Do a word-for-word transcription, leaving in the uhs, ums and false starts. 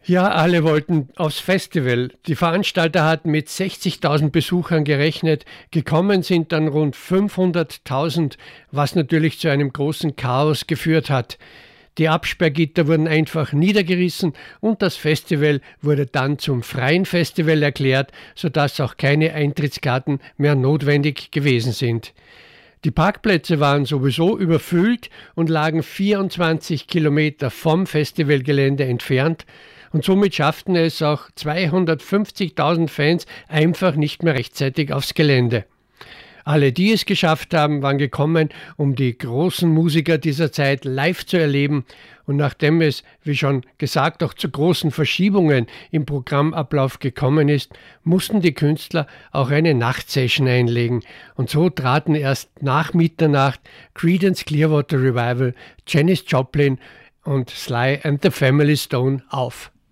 Ja, alle wollten aufs Festival. Die Veranstalter hatten mit sechzigtausend Besuchern gerechnet. Gekommen sind dann rund fünfhunderttausend, was natürlich zu einem großen Chaos geführt hat. Die Absperrgitter wurden einfach niedergerissen und das Festival wurde dann zum freien Festival erklärt, sodass auch keine Eintrittskarten mehr notwendig gewesen sind. Die Parkplätze waren sowieso überfüllt und lagen vierundzwanzig Kilometer vom Festivalgelände entfernt und somit schafften es auch zweihundertfünfzigtausend Fans einfach nicht mehr rechtzeitig aufs Gelände. Alle, die es geschafft haben, waren gekommen, um die großen Musiker dieser Zeit live zu erleben. Und nachdem es, wie schon gesagt, auch zu großen Verschiebungen im Programmablauf gekommen ist, mussten die Künstler auch eine Nachtsession einlegen. Und so traten erst nach Mitternacht Creedence Clearwater Revival, Janis Joplin und Sly and the Family Stone auf.